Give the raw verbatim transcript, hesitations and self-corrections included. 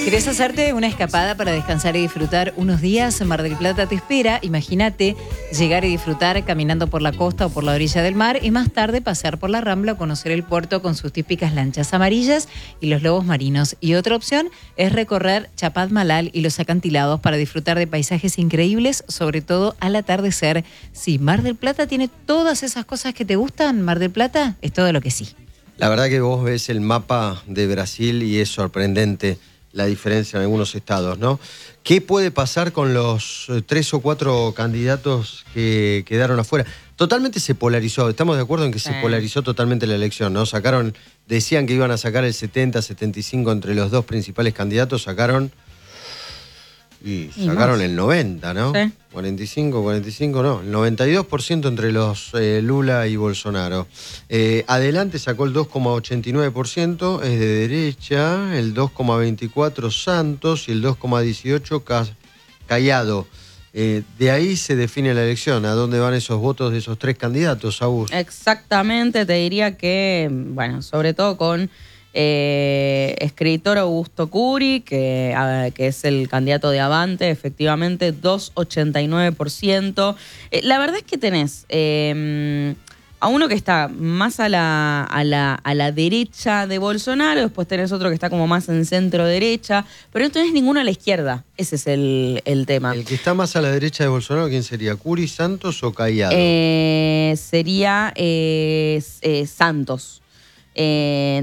¿Querés hacerte una escapada para descansar y disfrutar unos días? Mar del Plata te espera. Imagínate llegar y disfrutar caminando por la costa o por la orilla del mar y más tarde pasear por la Rambla o conocer el puerto con sus típicas lanchas amarillas y los lobos marinos. Y otra opción es recorrer Chapadmalal y los acantilados para disfrutar de paisajes increíbles, sobre todo al atardecer. Sí, Mar del Plata tiene todas esas cosas que te gustan. Mar del Plata es todo lo que sí. La verdad que vos ves el mapa de Brasil y es sorprendente la diferencia en algunos estados, ¿no? ¿Qué puede pasar con los tres o cuatro candidatos que quedaron afuera? Totalmente se polarizó, estamos de acuerdo en que se polarizó totalmente la elección, ¿no? Sacaron, decían que iban a sacar el setenta, setenta y cinco entre los dos principales candidatos, sacaron y, y sacaron más. El noventa, ¿no? Sí. cuarenta y cinco, cuarenta y cinco, no, el noventa y dos por ciento entre los eh, Lula y Bolsonaro. Eh, adelante sacó el dos coma ochenta y nueve por ciento, es de derecha, el dos coma veinticuatro por ciento Santos y el dos coma dieciocho por ciento Cayado. Eh, de ahí se define la elección, ¿a dónde van esos votos de esos tres candidatos, Agus? Exactamente, te diría que, bueno, sobre todo con Eh, escritor Augusto Curi, que, a, que es el candidato de Avante, efectivamente, dos coma ochenta y nueve por ciento. Eh, la verdad es que tenés eh, a uno que está más a la, a, la, a la derecha de Bolsonaro, después tenés otro que está como más en centro-derecha, pero no tenés ninguno a la izquierda. Ese es el, el tema. ¿El que está más a la derecha de Bolsonaro, quién sería? ¿Curi, Santos o Cayado? Eh, sería eh, eh, Santos. Eh,